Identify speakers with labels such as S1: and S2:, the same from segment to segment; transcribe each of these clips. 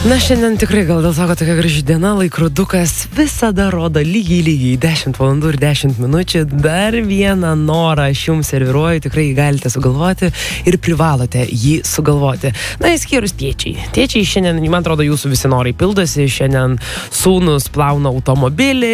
S1: Na, šiandien tikrai gal dėl to, kad tokia graži diena, laikrodukas visada rodo lygiai 10 valandų ir 10 minučių. Dar vieną norą aš jums serviruoju, tikrai jį galite sugalvoti ir privalote jį sugalvoti. Na, įskyrus tėčiai. Tėčiai šiandien, man atrodo, jūsų visi norai pildosi. Šiandien sūnus plauna automobilį,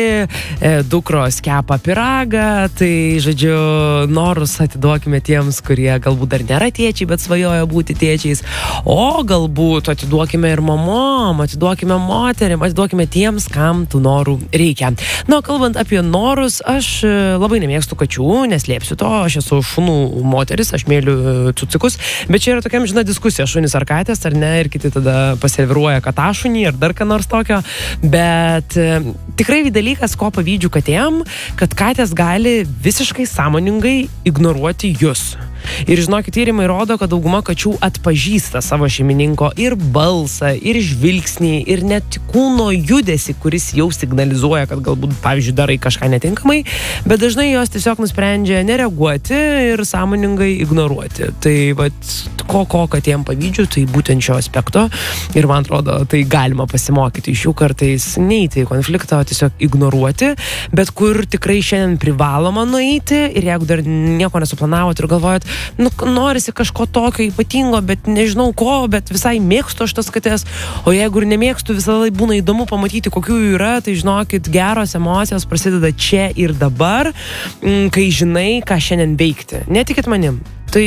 S1: dukros kepa pyragą. Tai, žodžiu, norus atiduokime tiems, kurie galbūt dar nėra tėčiai, bet svajoja būti tėčiais. O galbūt atiduokime ir atiduokime moterim, atiduokime tiems, kam tų norų reikia. Na, kalbant apie norus, aš labai nemėgstu kačių, neslėpsiu to, aš esu šunų moteris, aš mėliu cucikus, bet čia yra tokia amžina diskusija, šunis ar katės, ar ne, ir kiti tada paserviruoja katašunį ar dar ką nors tokio, bet tikrai dalykas, ko pavydžiu katėm, kad katės gali visiškai sąmoningai ignoruoti jūs. Ir žinokit, tyrimai rodo, kad dauguma kačių atpažįsta savo šeimininko ir balsą, ir žvilgsnį, ir net kūno judesį, kuris jau signalizuoja, kad galbūt, pavyzdžiui, darai kažką netinkamai, bet dažnai jos tiesiog nusprendžia nereaguoti ir sąmoningai ignoruoti. Tai ko katėm pavydžiu, tai būtent šio aspekto. Ir man atrodo, tai galima pasimokyti iš jų kartais neiti į konfliktą, o tiesiog ignoruoti, bet kur tikrai šiandien privaloma nueiti ir jeigu dar nieko nesuplanavot ir galvojat, norisi kažko tokio ypatingo, bet nežinau ko, bet visai mėgstu aš tas katės, o jeigu ir nemėgstu, visada būna įdomu pamatyti, kokių jų yra, tai žinokit, geros emocijos prasideda čia ir dabar, kai žinai, ką šiandien veikti. Netikit manim. Tai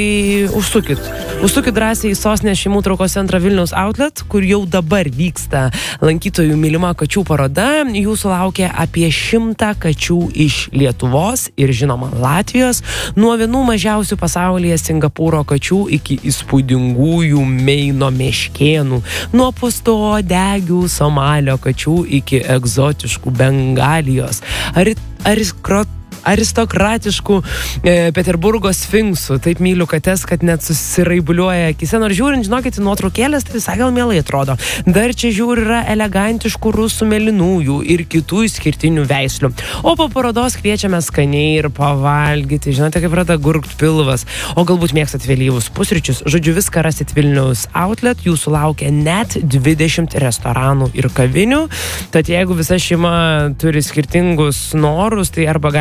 S1: užsukit drąsiai į Sostinės šeimų traukos centrą Vilniaus Outlet, kur jau dabar vyksta lankytojų mylima kačių paroda. Jūsų laukia apie 100 kačių iš Lietuvos ir, žinoma, Latvijos, nuo vienų mažiausių pasaulyje Singapūro kačių iki įspūdingųjų Meino meškėnų, nuo pustuodegių Somalio kačių iki egzotiškų Bengalijos, aristokratiškų Peterburgo sfinksų. Taip myliu kates, kad net susiraibuliuoja akise. Nors žiūrint, žinokit, nuotraukėlės, tai visai gal mielai atrodo. Dar čia žiūri yra elegantiškų rusų mėlynųjų ir kitų išskirtinių veislių. O po parodos kviečiame skaniai ir pavalgyti. Žinote, kaip rada gurkt pilvas. O galbūt mėgstat vėlyvus pusryčius. Žodžiu, viską rasit Vilniaus Outlet. Jūsų laukia net 20 restoranų ir kavinių. Tad jeigu visa šeima turi skirtingus norus, tai arba